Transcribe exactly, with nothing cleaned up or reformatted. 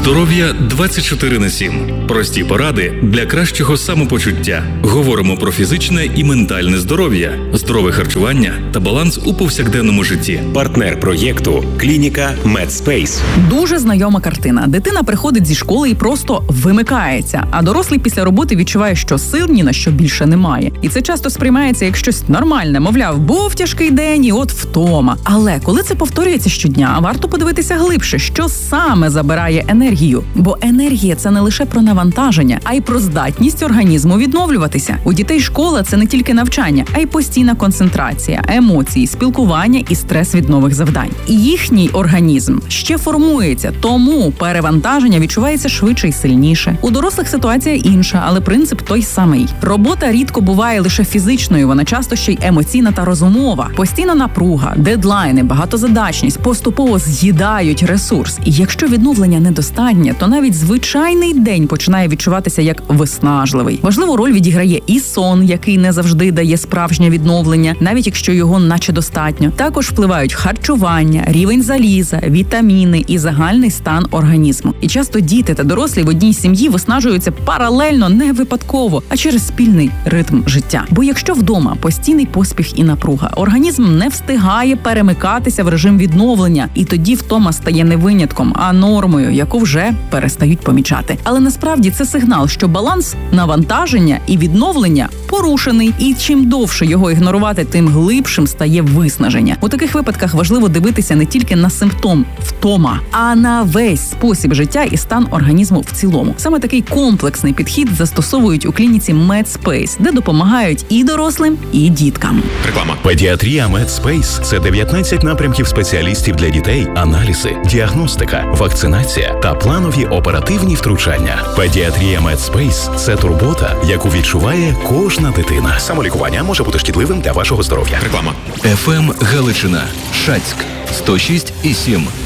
Здоров'я двадцять чотири на сім. Прості поради для кращого самопочуття. Говоримо про фізичне і ментальне здоров'я, здорове харчування та баланс у повсякденному житті. Партнер проєкту – клініка Медспейс. Дуже знайома картина. Дитина приходить зі школи і просто вимикається, а дорослий після роботи відчуває, що сил ні на що більше немає. І це часто сприймається як щось нормальне, мовляв, був тяжкий день і от втома. Але коли це повторюється щодня, варто подивитися глибше, що саме забирає енергію. Бо енергія – це не лише про навантаження, а й про здатність організму відновлюватися. У дітей школа – це не тільки навчання, а й постійна концентрація, емоції, спілкування і стрес від нових завдань. І їхній організм ще формується, тому перевантаження відчувається швидше і сильніше. У дорослих ситуація інша, але принцип той самий. Робота рідко буває лише фізичною, вона часто ще й емоційна та розумова. Постійна напруга, дедлайни, багатозадачність поступово з'їдають ресурс. І якщо відновлення недостатнє, то навіть звичайний день починає відчуватися як виснажливий. Важливу роль відіграє і сон, який не завжди дає справжнє відновлення, навіть якщо його наче достатньо. Також впливають харчування, рівень заліза, вітаміни і загальний стан організму. І часто діти та дорослі в одній сім'ї виснажуються паралельно не випадково, а через спільний ритм життя. Бо якщо вдома постійний поспіх і напруга, організм не встигає перемикатися в режим відновлення, і тоді втома стає не винятком, а нормою, яку вже перестають помічати. Але насправді це сигнал, що баланс навантаження і відновлення порушений, і чим довше його ігнорувати, тим глибшим стає виснаження. У таких випадках важливо дивитися не тільки на симптом втома, а на весь спосіб життя і стан організму в цілому. Саме такий комплексний підхід застосовують у клініці Медспейс, де допомагають і дорослим, і діткам. Реклама. Педіатрія Медспейс – це дев'ятнадцять напрямків спеціалістів для дітей, аналізи, діагностика, вакцинація та планові оперативні втручання. Педіатрія Медспейс – це турбота, яку відчуває кожна дитина. Самолікування може бути шкідливим для вашого здоров'я. Реклама. еф ем Галичина, Шацьк, сто шість і сім.